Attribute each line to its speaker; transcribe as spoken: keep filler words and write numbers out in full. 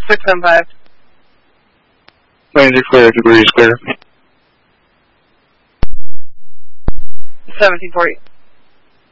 Speaker 1: six seven five.
Speaker 2: Ninety clear, degrees clear.
Speaker 1: seventeen forty.